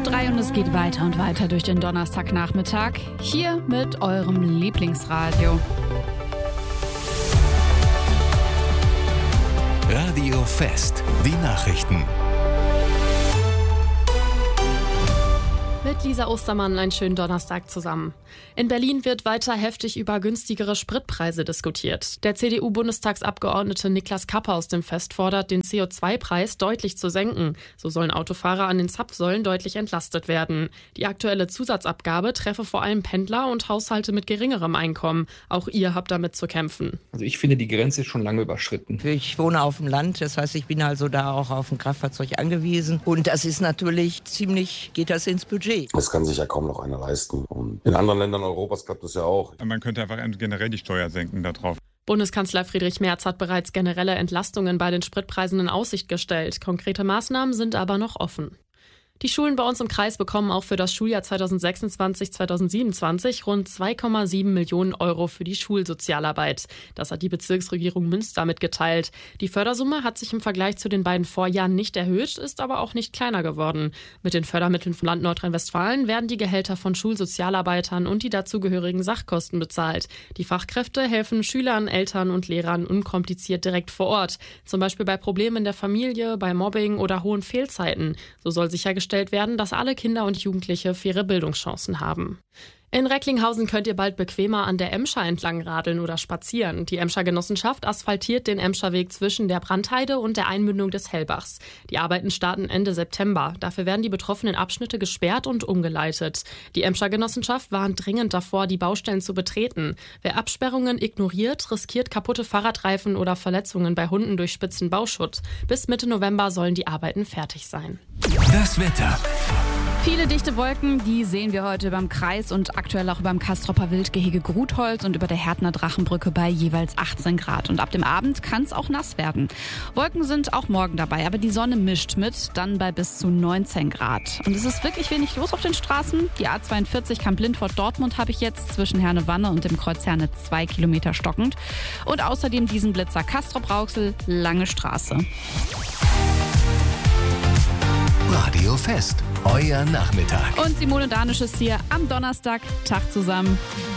3 und es geht weiter und weiter durch den Donnerstagnachmittag. Hier mit eurem Lieblingsradio. Radio Fest, die Nachrichten. Mit Lisa Ostermann einen schönen Donnerstag zusammen. In Berlin wird weiter heftig über günstigere Spritpreise diskutiert. Der CDU-Bundestagsabgeordnete Niklas Kappe aus dem Fest fordert, den CO2-Preis deutlich zu senken. So sollen Autofahrer an den Zapfsäulen deutlich entlastet werden. Die aktuelle Zusatzabgabe treffe vor allem Pendler und Haushalte mit geringerem Einkommen. Auch ihr habt damit zu kämpfen. Also ich finde, die Grenze ist schon lange überschritten. Ich wohne auf dem Land, das heißt, ich bin also da auch auf ein Kraftfahrzeug angewiesen. Und das ist natürlich geht das ins Budget. Das kann sich ja kaum noch einer leisten. Und in anderen Ländern Europas klappt das ja auch. Man könnte einfach generell die Steuer senken darauf. Bundeskanzler Friedrich Merz hat bereits generelle Entlastungen bei den Spritpreisen in Aussicht gestellt. Konkrete Maßnahmen sind aber noch offen. Die Schulen bei uns im Kreis bekommen auch für das Schuljahr 2026/2027 rund 2,7 Millionen Euro für die Schulsozialarbeit. Das hat die Bezirksregierung Münster mitgeteilt. Die Fördersumme hat sich im Vergleich zu den beiden Vorjahren nicht erhöht, ist aber auch nicht kleiner geworden. Mit den Fördermitteln vom Land Nordrhein-Westfalen werden die Gehälter von Schulsozialarbeitern und die dazugehörigen Sachkosten bezahlt. Die Fachkräfte helfen Schülern, Eltern und Lehrern unkompliziert direkt vor Ort. Zum Beispiel bei Problemen in der Familie, bei Mobbing oder hohen Fehlzeiten. So soll sichergestellt werden, dass alle Kinder und Jugendliche faire Bildungschancen haben. In Recklinghausen könnt ihr bald bequemer an der Emscher entlang radeln oder spazieren. Die Emscher Genossenschaft asphaltiert den Emscherweg zwischen der Brandheide und der Einmündung des Hellbachs. Die Arbeiten starten Ende September. Dafür werden die betroffenen Abschnitte gesperrt und umgeleitet. Die Emscher Genossenschaft warnt dringend davor, die Baustellen zu betreten. Wer Absperrungen ignoriert, riskiert kaputte Fahrradreifen oder Verletzungen bei Hunden durch spitzen Bauschutt. Bis Mitte November sollen die Arbeiten fertig sein. Das Wetter. Viele dichte Wolken, die sehen wir heute beim Kreis und aktuell auch beim Castropper Wildgehege Grutholz und über der Härtner Drachenbrücke bei jeweils 18 Grad. Und ab dem Abend kann es auch nass werden. Wolken sind auch morgen dabei, aber die Sonne mischt mit, dann bei bis zu 19 Grad. Und es ist wirklich wenig los auf den Straßen. Die A42 Kamp-Lindfort-Dortmund habe ich jetzt zwischen Herne-Wanne und dem Kreuz Herne 2 Kilometer stockend. Und außerdem diesen Blitzer Castrop-Rauxel, Lange Straße. Radio Fest, euer Nachmittag. Und Simone Danisch ist hier am Donnerstag. Tag zusammen.